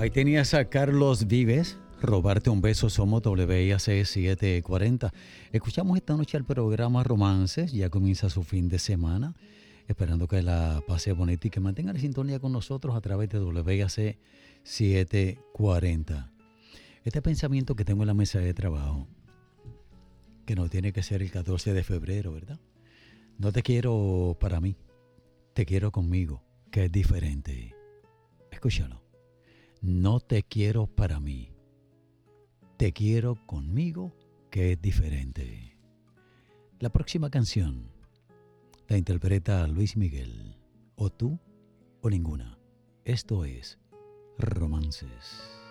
Ahí tenías a Carlos Vives, Robarte un beso, somos WIAC 740. Escuchamos esta noche el programa Romances, ya comienza su fin de semana, esperando que la pase bonita y que mantenga la sintonía con nosotros a través de WIAC 740. Este pensamiento que tengo en la mesa de trabajo, que no tiene que ser el 14 de febrero, ¿verdad? No te quiero para mí, te quiero conmigo, que es diferente. Escúchalo. No te quiero para mí, te quiero conmigo, que es diferente. La próxima canción la interpreta Luis Miguel, o tú o ninguna. Esto es Romances.